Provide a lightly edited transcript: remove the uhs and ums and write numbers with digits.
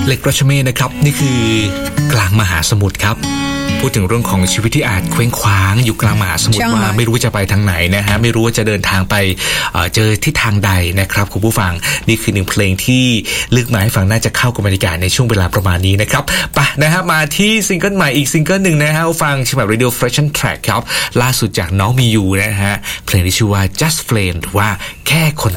เล็กรัชเมฆนะครับนี่คือกลางมหาสมุทรครับพูดถึงเรื่องของชีวิตที่อาจเคว้งคว้างอยู่กลางมหาสมุทรว่าไม่รู้จะไปทางไหนนะฮะไม่รู้ว่าจะเดินทางไปเจอทิศทางใดนะครับคุณผู้ฟังนี่คือหนึ่งเพลงที่เลือกมาให้ฟังน่าจะเข้ากับบรรยากาศในช่วงเวลาประมาณนี้นะครับไปนะฮะมาที่ซิงเกิลใหม่อีกซิงเกิลหนึ่งนะฮะฟังฉบับ Radio Fashion Track ครับล่าสุดจากน้องมียูนะฮะเพลงที่ชื่อว่า Just Flame หรือว่าแค่คน